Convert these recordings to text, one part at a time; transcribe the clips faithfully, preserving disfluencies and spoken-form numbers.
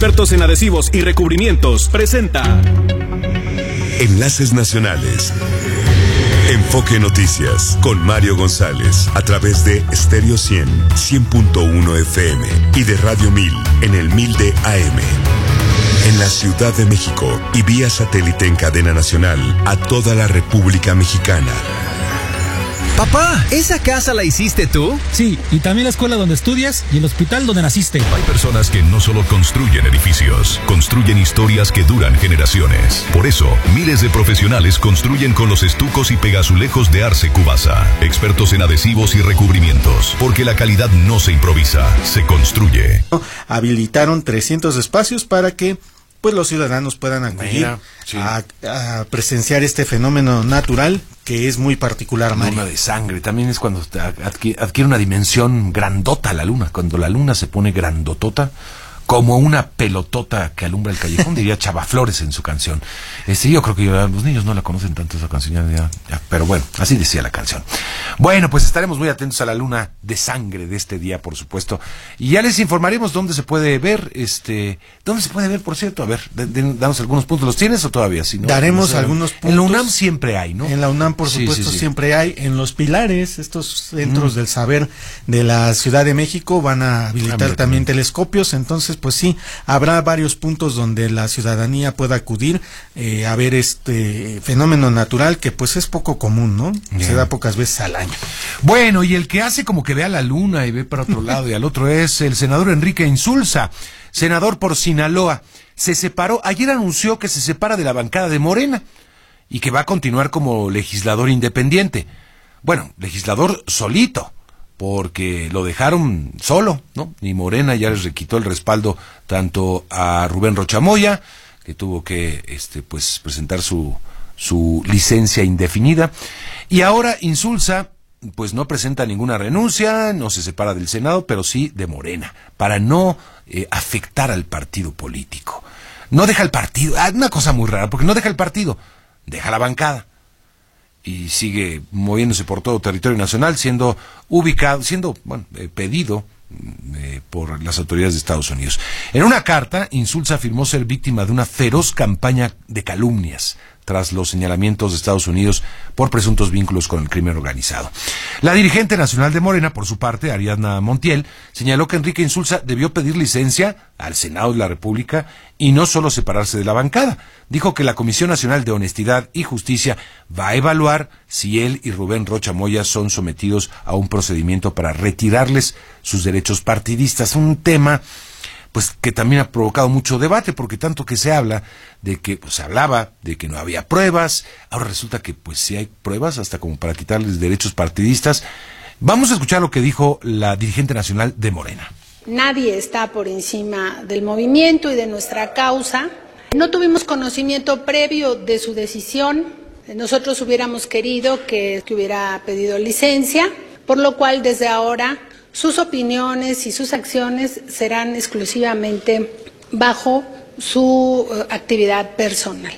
Expertos en adhesivos y recubrimientos presenta Enlaces Nacionales. Enfoque Noticias con Mario González a través de Stereo cien, cien punto uno F M y de Radio mil en el mil de A M. En la Ciudad de México y vía satélite en cadena nacional a toda la República Mexicana. Papá, ¿esa casa la hiciste tú? Sí, y también la escuela donde estudias y el hospital donde naciste. Hay personas que no solo construyen edificios, construyen historias que duran generaciones. Por eso, miles de profesionales construyen con los estucos y pegazulejos de Arce Cubasa. Expertos en adhesivos y recubrimientos, porque la calidad no se improvisa, se construye. Habilitaron trescientos espacios para que pues los ciudadanos puedan acudir Mira, sí. a, a presenciar este fenómeno natural que es muy particular, Mario. Luna de sangre, también es cuando adquiere, adquiere una dimensión grandota la luna, cuando la luna se pone grandotota, como una pelotota que alumbra el callejón, diría Chava Flores en su canción. Este, yo creo que yo, los niños no la conocen tanto esa canción, ya, ya, ya, pero bueno, así decía la canción. Bueno, pues estaremos muy atentos a la luna de sangre de este día, por supuesto, y ya les informaremos dónde se puede ver, este, dónde se puede ver, por cierto, a ver, de, de, danos algunos puntos, ¿los tienes o todavía? Si no, Daremos no sé, algunos puntos. En la UNAM siempre hay, ¿no? En la UNAM, por sí, supuesto, sí, sí. siempre hay. En los pilares, estos centros mm. del saber de la Ciudad de México van a habilitar ah, también, también telescopios, entonces, pues sí, habrá varios puntos donde la ciudadanía pueda acudir eh, a ver este fenómeno natural que pues es poco común, ¿no? Bien. Se da pocas veces al año. Bueno, y el que hace como que ve a la luna y ve para otro lado y al otro es el senador Enrique Insulza, senador por Sinaloa. Se separó, ayer anunció que se separa de la bancada de Morena y que va a continuar como legislador independiente. Bueno, legislador solito, porque lo dejaron solo, ¿no? Y Morena ya les quitó el respaldo tanto a Rubén Rocha Moya, que tuvo que este pues presentar su su licencia indefinida, y ahora Insulza pues no presenta ninguna renuncia, no se separa del Senado, pero sí de Morena, para no eh, afectar al partido político. No deja el partido, ah, una cosa muy rara, porque no deja el partido, deja la bancada. Y sigue moviéndose por todo territorio nacional, siendo ubicado, siendo bueno, eh, pedido eh, por las autoridades de Estados Unidos. En una carta, Insulza afirmó ser víctima de una feroz campaña de calumnias tras los señalamientos de Estados Unidos por presuntos vínculos con el crimen organizado. La dirigente nacional de Morena, por su parte, Ariadna Montiel, señaló que Enrique Insulza debió pedir licencia al Senado de la República y no solo separarse de la bancada. Dijo que la Comisión Nacional de Honestidad y Justicia va a evaluar si él y Rubén Rocha Moya son sometidos a un procedimiento para retirarles sus derechos partidistas. Un tema pues que también ha provocado mucho debate, porque tanto que se habla de que, pues se hablaba de que no había pruebas, ahora resulta que pues sí hay pruebas, hasta como para quitarles derechos partidistas. Vamos a escuchar lo que dijo la dirigente nacional de Morena. Nadie está por encima del movimiento y de nuestra causa. No tuvimos conocimiento previo de su decisión. Nosotros hubiéramos querido que, que hubiera pedido licencia, por lo cual desde ahora sus opiniones y sus acciones serán exclusivamente bajo su uh, actividad personal.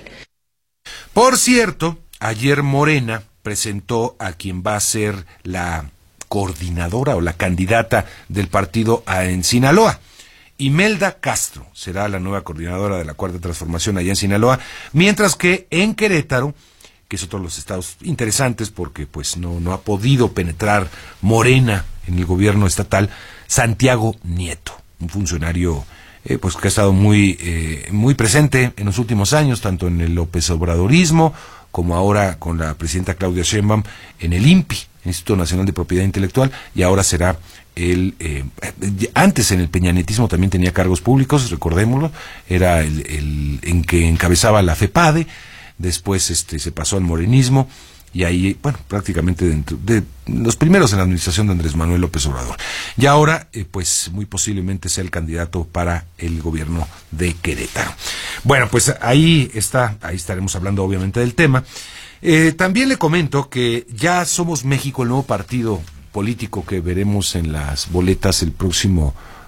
Por cierto, ayer Morena presentó a quien va a ser la coordinadora o la candidata del partido en Sinaloa. Imelda Castro será la nueva coordinadora de la Cuarta Transformación allá en Sinaloa, mientras que en Querétaro, que es otro de los estados interesantes porque pues no, no ha podido penetrar Morena en el gobierno estatal, Santiago Nieto, un funcionario eh, pues que ha estado muy eh, muy presente en los últimos años, tanto en el López Obradorismo como ahora con la presidenta Claudia Sheinbaum en el I N P I, Instituto Nacional de Propiedad Intelectual, y ahora será el eh, antes en el peñanetismo también tenía cargos públicos, recordémoslo, era el, el en que encabezaba la FEPADE. Después este se pasó al morenismo y ahí, bueno, prácticamente dentro de los primeros en la administración de Andrés Manuel López Obrador. Y ahora, eh, pues muy posiblemente sea el candidato para el gobierno de Querétaro. Bueno, pues ahí está, ahí estaremos hablando obviamente del tema. Eh, también le comento que ya Somos México, el nuevo partido político que veremos en las boletas el próximo